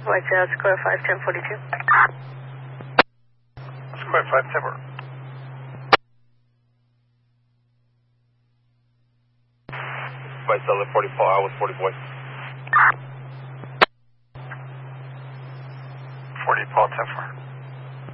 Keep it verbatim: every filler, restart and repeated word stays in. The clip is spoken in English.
White House, Square five ten forty-two. Square five ten. White Cellar forty-four, I was forty boy. forty, Paul ten four.